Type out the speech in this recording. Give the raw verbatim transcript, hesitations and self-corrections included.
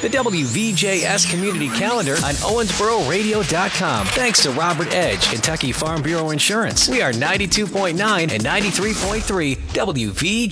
the W V J S Community Calendar on Owensboro Radio dot com. Thanks to Robert Edge, Kentucky Farm Bureau Insurance. We are ninety-two point nine and ninety-three point three W V J.